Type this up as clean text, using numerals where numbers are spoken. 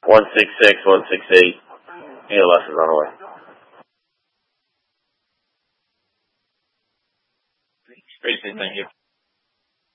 166, 168. ELS is on the way. Great, thank you.